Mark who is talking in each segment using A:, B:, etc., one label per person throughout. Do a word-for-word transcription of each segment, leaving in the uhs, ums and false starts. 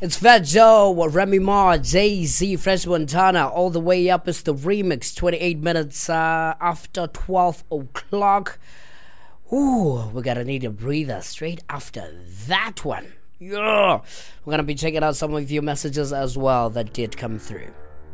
A: It's Fat Joe, Remy Ma, Jay-Z, French Montana, all the way up is the remix, twenty-eight minutes uh, after twelve o'clock. Ooh, we're gonna need a breather straight after that one. Yeah, we're gonna be checking out some of your messages as well that did come through.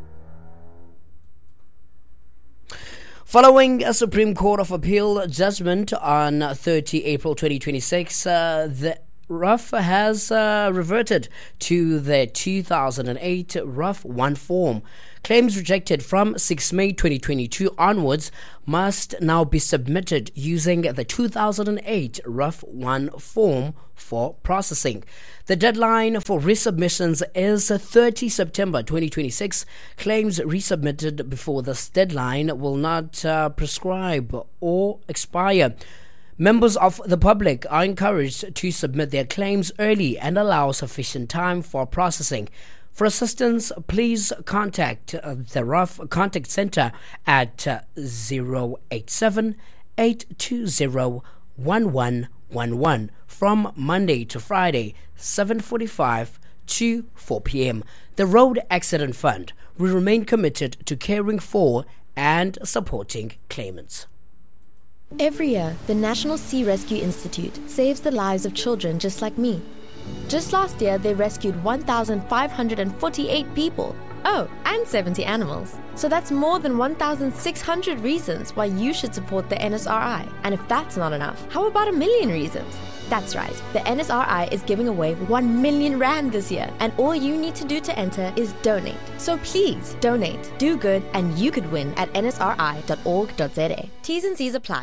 A: Following a Supreme Court of Appeal judgment on thirtieth of April twenty twenty-six, uh, the R U F has uh, reverted to the two thousand eight R U F one form. Claims rejected from sixth of May twenty twenty-two onwards must now be submitted using the two thousand eight R U F one form for processing. The deadline for resubmissions is thirtieth of September twenty twenty-six. Claims resubmitted before this deadline will not uh, prescribe or expire. Members of the public are encouraged to submit their claims early and allow sufficient time for processing. For assistance, please contact uh, the R U F Contact Center at uh, zero eight seven, eight two zero, one one one one from Monday to Friday, seven forty-five to four p.m. The Road Accident Fund will remain committed to caring for and supporting claimants.
B: Every year, the National Sea Rescue Institute saves the lives of children just like me. Just last year, they rescued one thousand five hundred forty-eight people. Oh, and seventy animals. So that's more than one thousand six hundred reasons why you should support the N S R I. And if that's not enough, how about a million reasons? That's right, the N S R I is giving away one million rand this year, and all you need to do to enter is donate. So please, donate, do good, and you could win at n s r i dot org dot z a. T's and C's apply.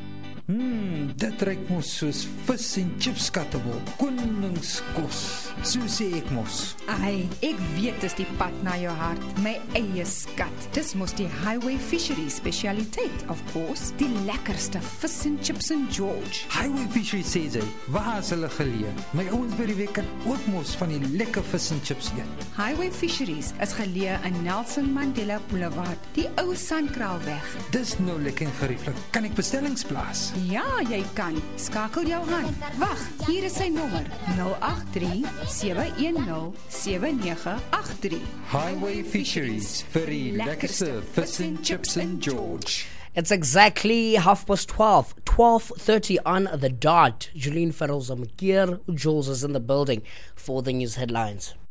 C: Hmm, dit ruik mos soos vis en chips skattebol. Koningskos, so sê ek mos.
D: Ai, ek weet dis die pad na jou hart. My eie skat. Dis mos die Highway Fisheries specialiteit, of course. Die lekkerste vis en chips in George.
C: Highway Fisheries sê sy, waar is hulle geleë? My ouens by die week kan ook mos van die lekker vis en chips eet.
D: Highway Fisheries is geleë in Nelson Mandela Boulevard, die ou Sandkraalweg.
C: Dis nou lekker gerieflik. Kan ek bestellings plaas?
D: Ja, jy kan. Skakel jou hand. Wag, hier is sy nommer: nul agt drie, sewe een nul, sewe nege agt drie.
C: Highway Fisheries vir die lekkerste vis en chips in George.
A: It's exactly half past twelve, twelve thirty on the dot. Julian Ferrell Zamkir, Jules is in the building for the news headlines.